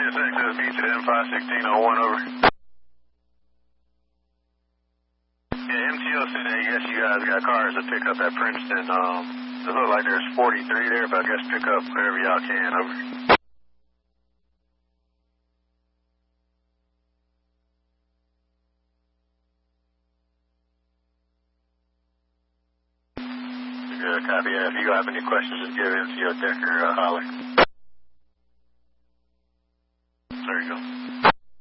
Sirius XSB to the M51601, over. Yeah, MTO said that, yes, you guys got cars that pick up at Princeton. It looks like there's 43 there, but I guess pick up wherever y'all can, over. Good, copy. If you have any questions, just give MTO Decker a holler.